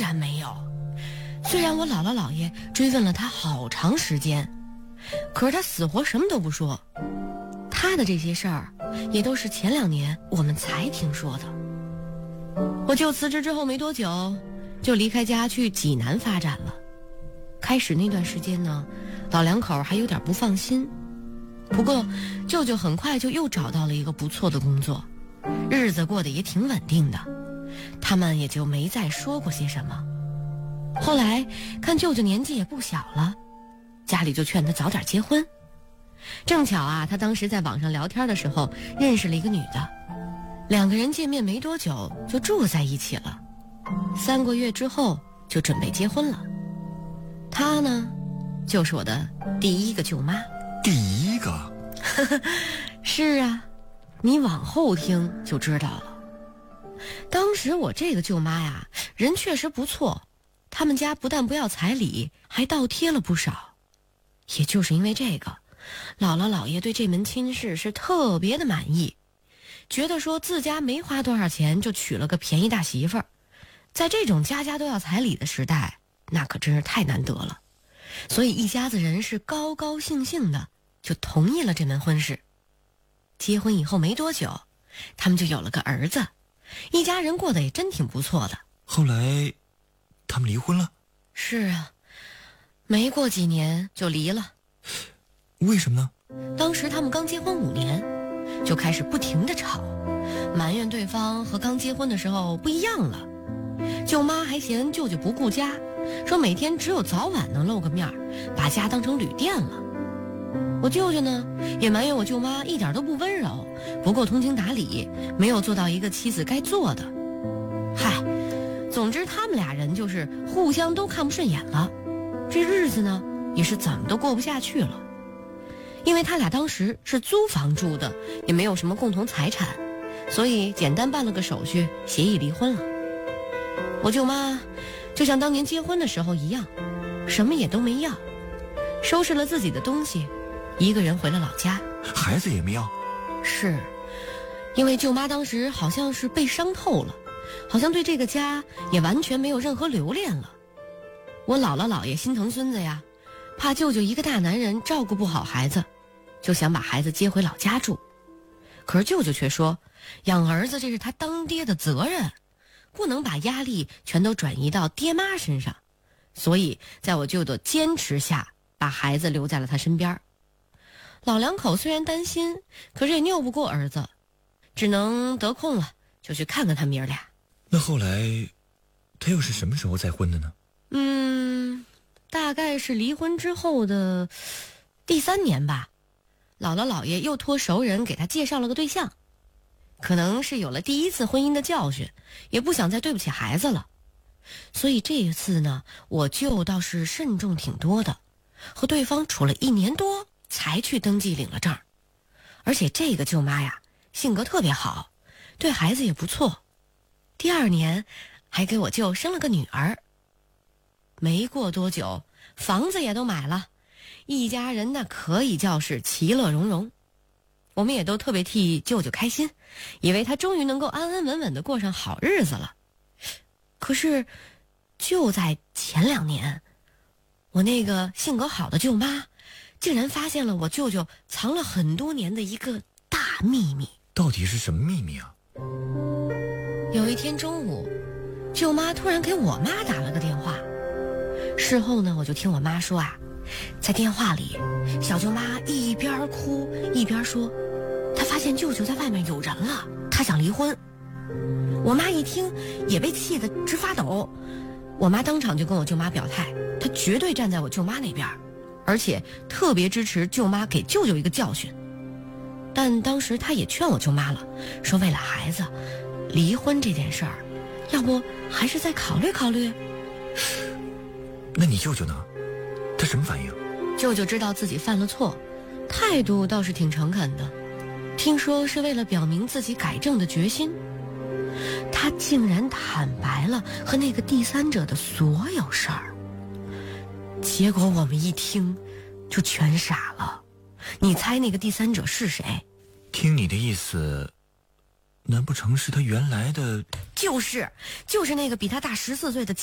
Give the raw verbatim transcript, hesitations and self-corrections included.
然没有。虽然我姥姥姥爷追问了他好长时间，可是他死活什么都不说。他的这些事儿也都是前两年我们才听说的。我舅辞职之后没多久就离开家去济南发展了。开始那段时间呢，老两口还有点不放心，不过舅舅很快就又找到了一个不错的工作，日子过得也挺稳定的，他们也就没再说过些什么。后来看舅舅年纪也不小了，家里就劝他早点结婚。正巧啊，他当时在网上聊天的时候认识了一个女的，两个人见面没多久就住在一起了，三个月之后就准备结婚了。她呢，就是我的第一个舅妈。 第一个？ 是啊，你往后听就知道了。当时我这个舅妈呀，人确实不错，他们家不但不要彩礼，还倒贴了不少。也就是因为这个，姥姥姥爷对这门亲事是特别的满意，觉得说自家没花多少钱就娶了个便宜大媳妇儿，在这种家家都要彩礼的时代，那可真是太难得了。所以一家子人是高高兴兴的就同意了这门婚事。结婚以后没多久，他们就有了个儿子，一家人过得也真挺不错的。 后来他们离婚了？ 是啊，没过几年就离了。 为什么呢？ 当时他们刚结婚五年，就开始不停地吵，埋怨对方和刚结婚的时候不一样了。舅妈还嫌舅舅不顾家，说每天只有早晚能露个面，把家当成旅店了。我舅舅呢，也埋怨我舅妈一点都不温柔，不够通情达理，没有做到一个妻子该做的。嗨，总之他们俩人就是互相都看不顺眼了，这日子呢也是怎么都过不下去了。因为他俩当时是租房住的，也没有什么共同财产，所以简单办了个手续，协议离婚了。我舅妈就像当年结婚的时候一样，什么也都没要，收拾了自己的东西，一个人回了老家。 孩子也没要？ 是，因为舅妈当时好像是被伤透了，好像对这个家也完全没有任何留恋了。我姥姥姥爷心疼孙子呀，怕舅舅一个大男人照顾不好孩子，就想把孩子接回老家住。可是舅舅却说，养儿子这是他当爹的责任，不能把压力全都转移到爹妈身上。所以在我舅舅坚持下，把孩子留在了他身边。老两口虽然担心，可是也拗不过儿子，只能得空了就去看看他们爷俩。 那后来他又是什么时候再婚的呢？ 嗯，大概是离婚之后的第三年吧，姥姥姥爷又托熟人给他介绍了个对象。可能是有了第一次婚姻的教训，也不想再对不起孩子了，所以这一次呢，我舅倒是慎重挺多的，和对方处了一年多才去登记领了证。而且这个舅妈呀，性格特别好，对孩子也不错，第二年还给我舅生了个女儿。没过多久，房子也都买了，一家人那可以叫是其乐融融。我们也都特别替舅舅开心，以为他终于能够安安稳稳地过上好日子了。可是就在前两年，我那个性格好的舅妈竟然发现了我舅舅藏了很多年的一个大秘密。 到底是什么秘密啊？ 有一天中午，舅妈突然给我妈打了个电话。事后呢，我就听我妈说啊，在电话里，小舅妈一边哭一边说，她发现舅舅在外面有人了，她想离婚。我妈一听也被气得直发抖，我妈当场就跟我舅妈表态，她绝对站在我舅妈那边，而且特别支持舅妈给舅舅一个教训。但当时她也劝我舅妈了，说为了孩子，离婚这件事儿，要不还是再考虑考虑。 那你舅舅呢？他什么反应？ 舅舅知道自己犯了错，态度倒是挺诚恳的，听说是为了表明自己改正的决心。他竟然坦白了和那个第三者的所有事儿。结果我们一听就全傻了。你猜那个第三者是谁？ 听你的意思，难不成是他原来的？ 就是就是那个比他大十四岁的